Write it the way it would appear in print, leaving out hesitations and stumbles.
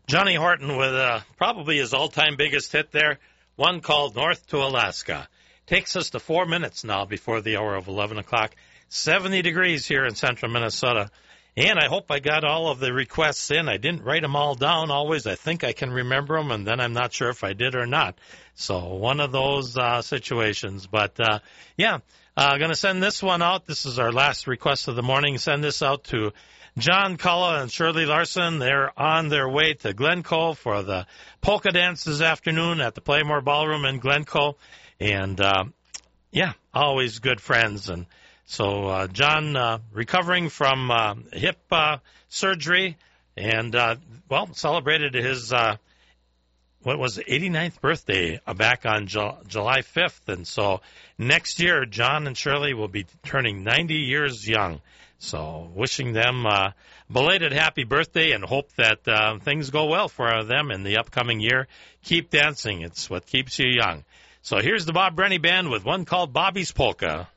Johnny Horton with probably his all-time biggest hit there, one called North to Alaska. Takes us to 4 minutes now before the hour of 11 o'clock. 70 degrees here in central Minnesota. And I hope I got all of the requests in. I didn't write them all down always. I think I can remember them, and then I'm not sure if I did or not. So one of those situations. But, going to send this one out. This is our last request of the morning. Send this out to John Culla and Shirley Larson. They're on their way to Glencoe for the polka dance this afternoon at the Playmore Ballroom in Glencoe. And, always good friends. And so John recovering from hip surgery and, celebrated his, 89th birthday back on July 5th. And so next year, John and Shirley will be turning 90 years young. So wishing them belated happy birthday and hope that things go well for them in the upcoming year. Keep dancing. It's what keeps you young. So here's the Bob Brenny Band with one called Bobby's Polka.